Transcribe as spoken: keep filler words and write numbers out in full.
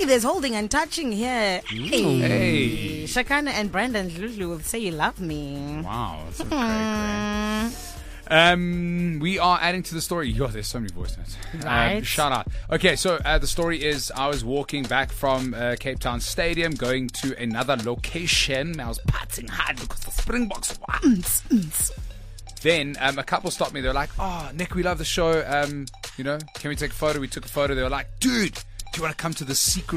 Hey, there's holding and touching here. Hey. Hey. Shakana and Brandon Lulu will say you love me. Wow, that's so great, great. Um, we are adding to the story. Yo, there's so many voice notes. Right. Um, shout out. Okay, so uh, the story is I was walking back from uh, Cape Town Stadium, going to another location. I was partying hard because the Springboks won. Then um, a couple stopped me. They were like, "Oh, Nick, we love the show. Um, you know, can we take a photo?" We took a photo. They were like, "Dude, do you want to come to the secret